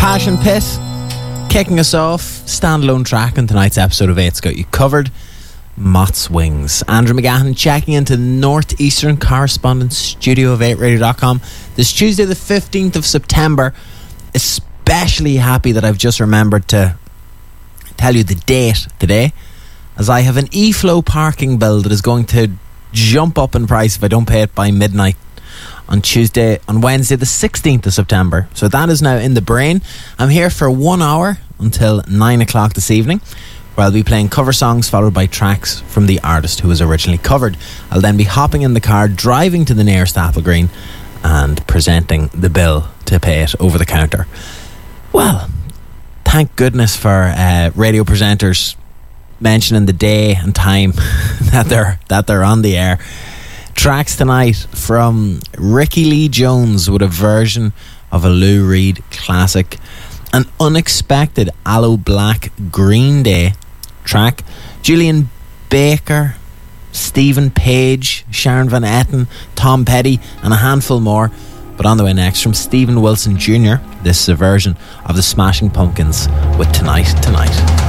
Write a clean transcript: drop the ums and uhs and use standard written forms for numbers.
Passion Pit, kicking us off, standalone track on tonight's episode of 8's Got You Covered, Mott's Wings. Andrew McGahan checking into the Northeastern Correspondence Studio of 8radio.com this Tuesday the 15th of September. Especially happy that I've just remembered to tell you the date today, as I have an E-Flow parking bill that is going to jump up in price if I don't pay it by midnight on Wednesday the 16th of September. So that is now in the brain. I'm here for 1 hour until 9 o'clock this evening, where I'll be playing cover songs followed by tracks from the artist who was originally covered. I'll then be hopping in the car, driving to the nearest Apple Green and presenting the bill to pay it over the counter. Well, thank goodness for radio presenters mentioning the day and time that they're on the air. Tracks tonight from Ricky Lee Jones with a version of a Lou Reed classic, an unexpected Aloe Black Green Day track, Julian Baker, Stephen Page, Sharon Van Etten, Tom Petty, and a handful more. But on the way next, from Stephen Wilson Jr., this is a version of the Smashing Pumpkins with Tonight Tonight.